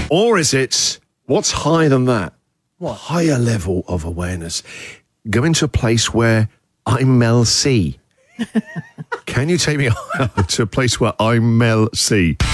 Or is it, what's higher than that? What? Higher level of awareness. Go into a place where I'm Mel C. Can you take me to a place where I'm Mel C?